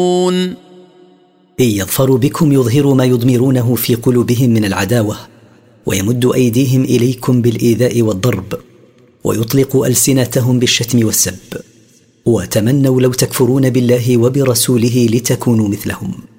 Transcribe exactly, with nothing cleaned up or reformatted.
إن يظفروا بكم يظهروا ما يضمرونه في قلوبهم من العداوة، ويمد أيديهم إليكم بالإيذاء والضرب، ويطلق ألسنتهم بالشتم والسب، وتمنوا لو تكفرون بالله وبرسوله لتكونوا مثلهم.